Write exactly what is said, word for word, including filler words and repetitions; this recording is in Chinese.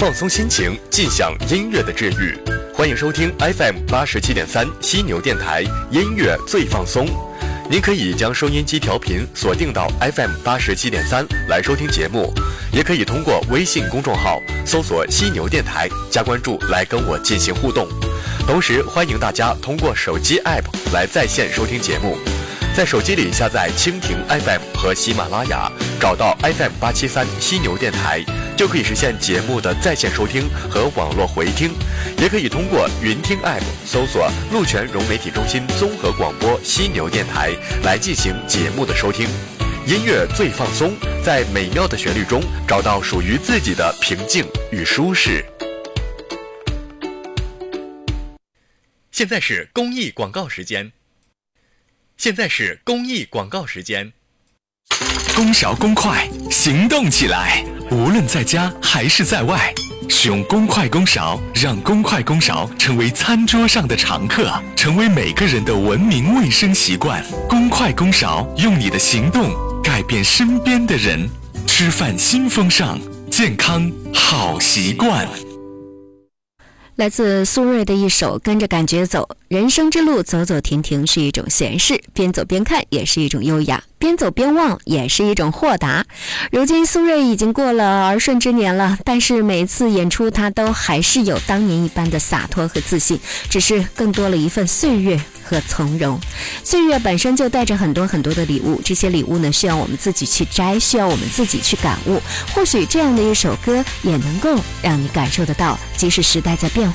放松心情，尽享音乐的治愈。欢迎收听 F M 八十七点三犀牛电台音乐最放松。您可以将收音机调频锁定到 F M 八十七点三来收听节目，也可以通过微信公众号搜索犀牛电台加关注来跟我进行互动。同时欢迎大家通过手机 App 来在线收听节目，在手机里下载蜻蜓 F M 和喜马拉雅，找到 F M 八七三犀牛电台，就可以实现节目的在线收听和网络回听。也可以通过云听 App 搜索鹿泉融媒体中心综合广播犀牛电台来进行节目的收听。音乐最放松，在美妙的旋律中找到属于自己的平静与舒适。现在是公益广告时间。现在是公益广告时间。 公勺公筷，行动起来！无论在家还是在外，使用公筷公勺，让公筷公勺成为餐桌上的常客，成为每个人的文明卫生习惯。公筷公勺，用你的行动改变身边的人。吃饭新风尚，健康好习惯。 来自苏芮的一首《跟着感觉走》，人生之路走走停停是一种闲适，边走边看也是一种优雅，边走边望也是一种豁达。如今苏芮已经过了儿顺之年了，但是每次演出她都还是有当年一般的洒脱和自信，只是更多了一份岁月和从容。岁月本身就带着很多很多的礼物，这些礼物呢，需要我们自己去摘，需要我们自己去感悟。或许这样的一首歌也能够让你感受得到，即使时代在变化，